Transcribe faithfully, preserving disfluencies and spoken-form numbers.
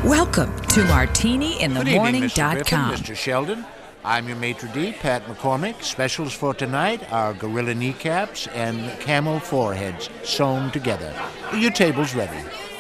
Welcome to martini in the Good evening, morning Mister dot com. Griffin, Mister Sheldon. I'm your maitre d', Pat McCormick. Specials for tonight are gorilla kneecaps and camel foreheads sewn together. Your table's ready.